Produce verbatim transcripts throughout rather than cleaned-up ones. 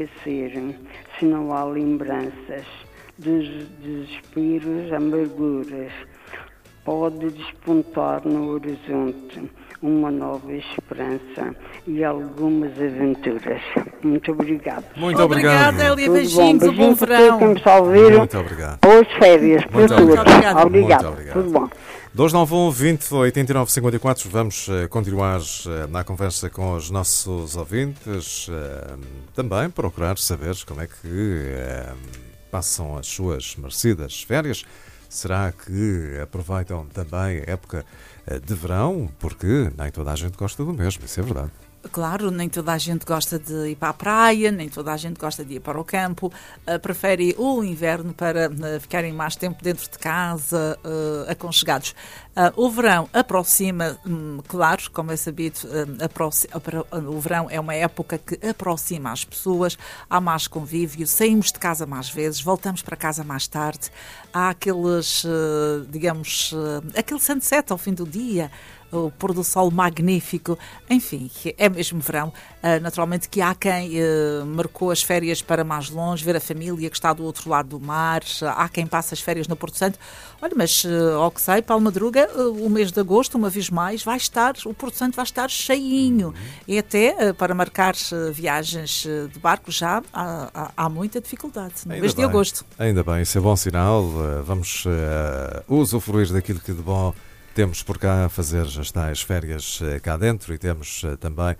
Ser, se não há lembranças dos desesperos, amarguras, pode despontar no horizonte uma nova esperança e algumas aventuras. Muito obrigada. Muito obrigado. Obrigada, Hélia. Beijinhos, um bom verão. Muito obrigado. Boas férias para todos. Obrigado. Obrigado. Muito obrigado. Tudo bom. dois nove um, vinte, oitenta e nove, cinquenta e quatro. Vamos uh, continuar uh, na conversa com os nossos ouvintes. Uh, também procurar saber como é que uh, passam as suas merecidas férias. Será que aproveitam também a época uh, de verão? Porque nem toda a gente gosta do mesmo, isso é verdade. Claro, nem toda a gente gosta de ir para a praia, nem toda a gente gosta de ir para o campo, uh, prefere o inverno para uh, ficarem mais tempo dentro de casa, uh, aconchegados. Uh, o verão aproxima, hum, claro, como é sabido, uh, aproxi- uh, o verão é uma época que aproxima as pessoas, há mais convívio, saímos de casa mais vezes, voltamos para casa mais tarde, há aqueles, uh, digamos, uh, aquele sunset ao fim do dia, o pôr do sol magnífico, enfim, é mesmo verão. Uh, naturalmente que há quem uh, marcou as férias para mais longe, ver a família que está do outro lado do mar, há quem passe as férias no Porto Santo. Olha, mas uh, ao que sei, Paulo Madruga, uh, o mês de agosto, uma vez mais, vai estar, o Porto Santo vai estar cheinho. E até uh, para marcar uh, viagens uh, de barco já há, há, há muita dificuldade no Ainda mês bem, de agosto. Ainda bem, isso é bom sinal. Uh, vamos uh, usufruir daquilo que de bom temos por cá a fazer as tais férias cá dentro e temos uh, também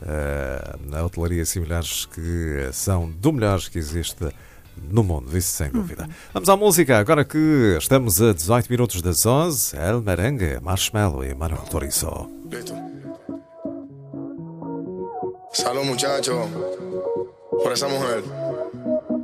uh, a hotelaria similares que são do melhor que existe no mundo, isso sem dúvida. Uhum. Vamos à música, agora que estamos a dezoito minutos das onze, El Merengue, Marshmello e Manuel Turizo. Listo. Salud, muchacho, por esa mujer.